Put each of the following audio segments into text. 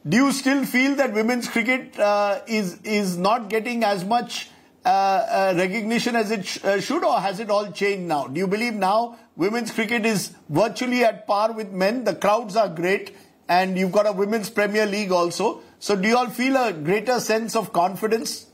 Do you still feel that women's cricket is not getting as much recognition as it should, or has it all changed now? Do you believe now women's cricket is virtually at par with men? The crowds are great, and you've got a women's Premier League also. So do you all feel a greater sense of confidence?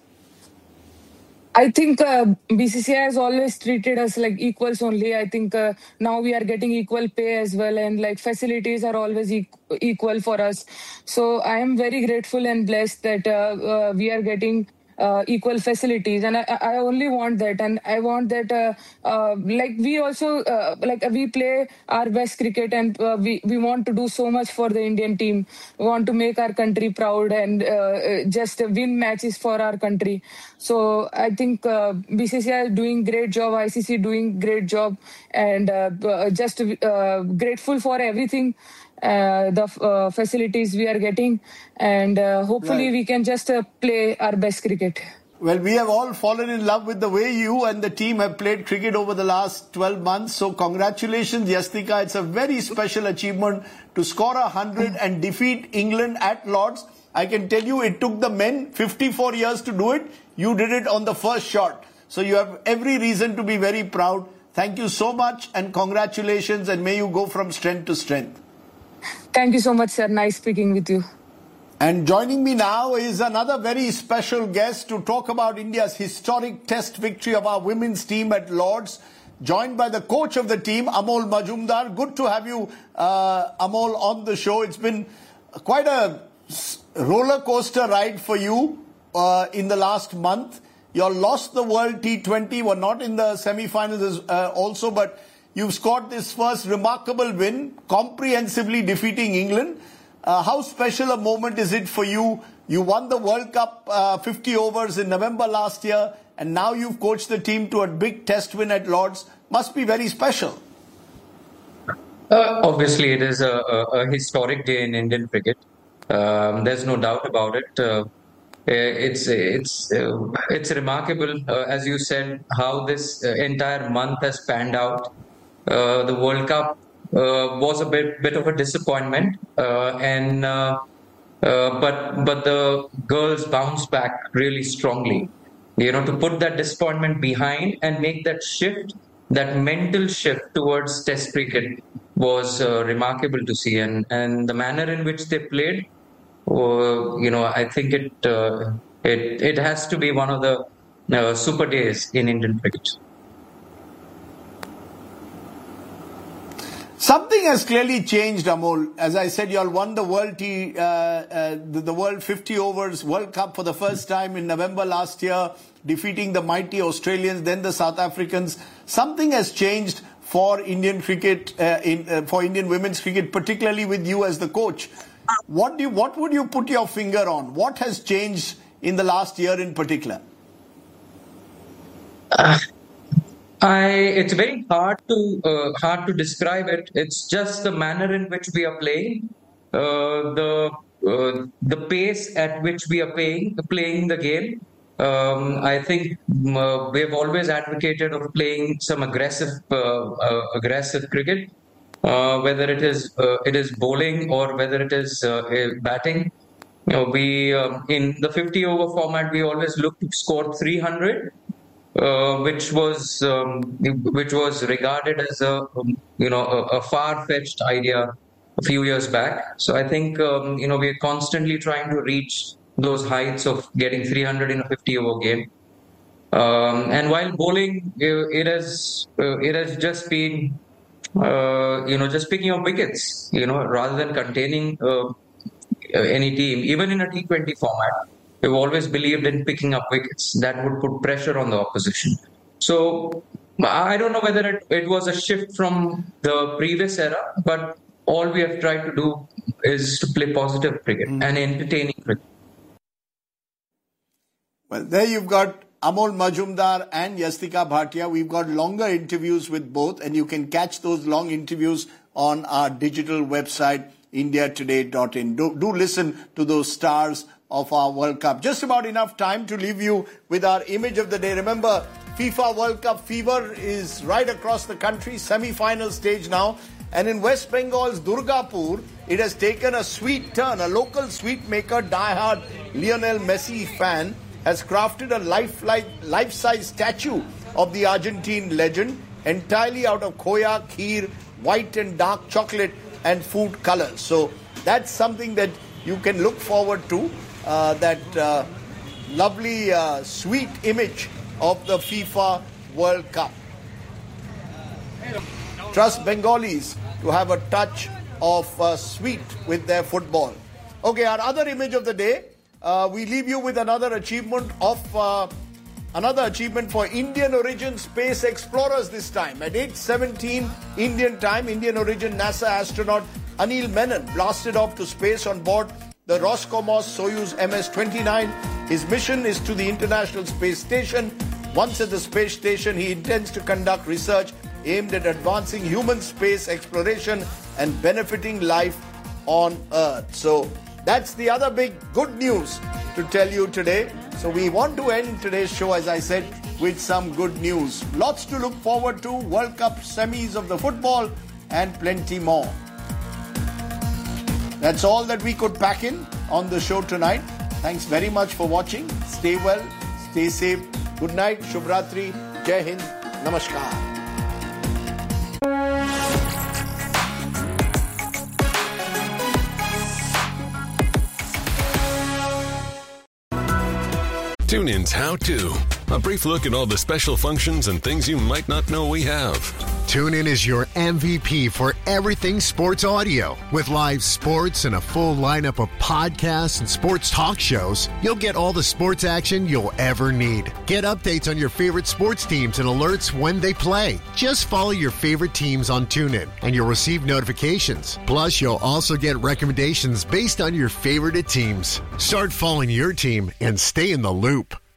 I think BCCI has always treated us like equals only. I think now we are getting equal pay as well, and like facilities are always equal for us. So I am very grateful and blessed that we are getting equal facilities, and I only want that, and I want that like we also like we play our best cricket, and we want to do so much for the Indian team. We want to make our country proud and just win matches for our country. So I think BCCI is doing great job, ICC doing great job, and just grateful for everything. The facilities we are getting, and hopefully we can just play our best cricket. Well, we have all fallen in love with the way you and the team have played cricket over the last 12 months. So congratulations, Yastika. It's a very special achievement to score 100 and defeat England at Lord's. I can tell you it took the men 54 years to do it. You did it on the first shot. So you have every reason to be very proud. Thank you so much, and congratulations, and may you go from strength to strength. Thank you so much, sir. Nice speaking with you. And joining me now is another very special guest to talk about India's historic test victory of our women's team at Lord's, joined by the coach of the team, Amol Majumdar. Good to have you, Amol, on the show. It's been quite a roller coaster ride for you in the last month. You all lost the World T20, were not in the semi-finals also, but you've scored this first remarkable win, comprehensively defeating England. How special a moment is it for you? You won the World Cup 50 overs in November last year, and now you've coached the team to a big test win at Lord's. Must be very special. Obviously, it is a historic day in Indian cricket. There's no doubt about it. It's remarkable, as you said, how this entire month has panned out. The World Cup was a bit of a disappointment, but the girls bounced back really strongly. You know, to put that disappointment behind and make that shift, that mental shift towards Test cricket was remarkable to see, and the manner in which they played, I think it has to be one of the super days in Indian cricket. Something has clearly changed, Amol. As I said, you all won the the World 50 overs World Cup for the first time in November last year, defeating the mighty Australians, then the South Africans. Something has changed for Indian cricket, for Indian women's cricket, particularly with you as the coach. What would you put your finger on? What has changed in the last year in particular? It's very hard to describe it. It's just the manner in which we are playing, the pace at which we are playing the game. I think we have always advocated of playing some aggressive cricket, whether it is bowling or whether it is batting. We in the 50 over format, we always look to score 300. Which was regarded as a far-fetched idea a few years back. So I think we're constantly trying to reach those heights of getting 300 in a 50 over game. And while bowling, it has just been just picking up wickets, rather than containing any team, even in a T20 format. We've always believed in picking up wickets that would put pressure on the opposition. So I don't know whether it was a shift from the previous era, but all we have tried to do is to play positive cricket and entertaining cricket. Well, there you've got Amol Majumdar and Yastika Bhatia. We've got longer interviews with both, and you can catch those long interviews on our digital website, indiatoday.in. Do listen to those stars of our World Cup. Just about enough time to leave you with our image of the day. Remember, FIFA World Cup fever is right across the country, semi-final stage now. And in West Bengal's Durgapur, it has taken a sweet turn. A local sweet maker, diehard Lionel Messi fan, has crafted a life-size statue of the Argentine legend entirely out of khoya, kheer, white and dark chocolate and food colors. So that's something that you can look forward to, that lovely sweet image of the FIFA World Cup. Trust Bengalis to have a touch of sweet with their football. Okay, our other image of the day, we leave you with another achievement for Indian origin space explorers this time. At 8:17 Indian time, Indian origin NASA astronaut Anil Menon blasted off to space on board the Roscosmos Soyuz MS-29. His mission is to the International Space Station. Once at the space station, he intends to conduct research aimed at advancing human space exploration and benefiting life on Earth. So that's the other big good news to tell you today. So we want to end today's show, as I said, with some good news. Lots to look forward to, World Cup semis of the football and plenty more. That's all that we could pack in on the show tonight. Thanks very much for watching. Stay well, stay safe. Good night, Shubhratri, Jai Hind, Namaskar. TuneIn's How To. A brief look at all the special functions and things you might not know we have. TuneIn is your MVP for everything sports audio. With live sports and a full lineup of podcasts and sports talk shows, you'll get all the sports action you'll ever need. Get updates on your favorite sports teams and alerts when they play. Just follow your favorite teams on TuneIn and you'll receive notifications. Plus, you'll also get recommendations based on your favorite teams. Start following your team and stay in the loop.